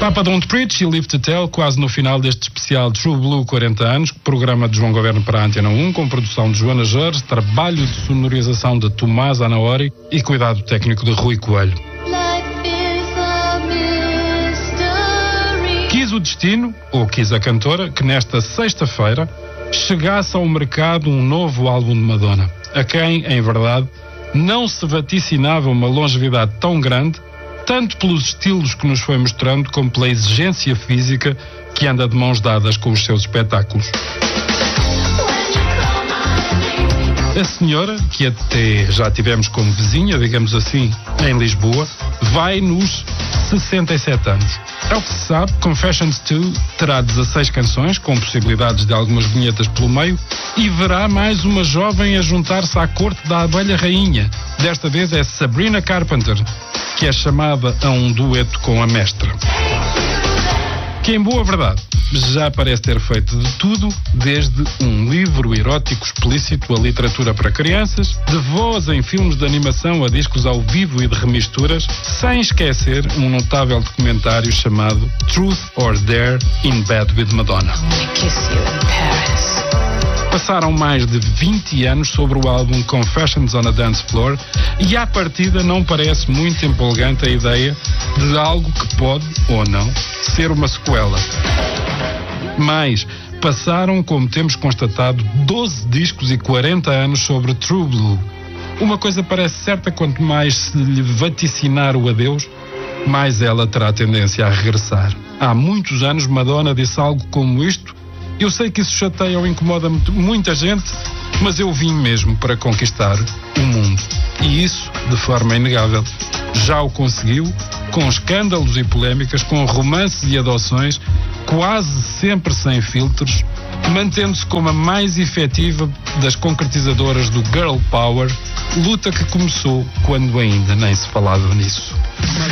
Papa Don't Preach e Live to Tell, quase no final deste especial True Blue 40 anos, programa de João Governo para a Antena 1, com produção de Joana Jorge, trabalho de sonorização de Tomás Anaori e cuidado técnico de Rui Coelho. Quis o destino, ou quis a cantora, que nesta sexta-feira chegasse ao mercado um novo álbum de Madonna, a quem, em verdade, não se vaticinava uma longevidade tão grande, tanto pelos estilos que nos foi mostrando, como pela exigência física que anda de mãos dadas com os seus espetáculos. A senhora, que até já tivemos como vizinha, digamos assim, em Lisboa, vai nos 67 anos. Ao que se sabe, Confessions 2 terá 16 canções, com possibilidades de algumas vinhetas pelo meio, e verá mais uma jovem a juntar-se à corte da abelha rainha. Desta vez é Sabrina Carpenter, que é chamada a um dueto com a mestra. Que, em boa verdade, já parece ter feito de tudo, desde um livro erótico explícito a literatura para crianças, de voz em filmes de animação a discos ao vivo e de remisturas, sem esquecer um notável documentário chamado Truth or Dare in Bed with Madonna. Passaram mais de 20 anos sobre o álbum Confessions on a Dance Floor e, à partida, não parece muito empolgante a ideia de algo que pode, ou não, ser uma sequela. Mas passaram, como temos constatado, 12 discos e 40 anos sobre True Blue. Uma coisa parece certa: quanto mais se lhe vaticinar o adeus, mais ela terá tendência a regressar. Há muitos anos Madonna disse algo como isto. Eu sei que isso chateia ou incomoda muita gente, mas eu vim mesmo para conquistar o mundo. E isso, de forma inegável, já o conseguiu, com escândalos e polémicas, com romances e adoções, quase sempre sem filtros, mantendo-se como a mais efetiva das concretizadoras do Girl Power, luta que começou quando ainda nem se falava nisso.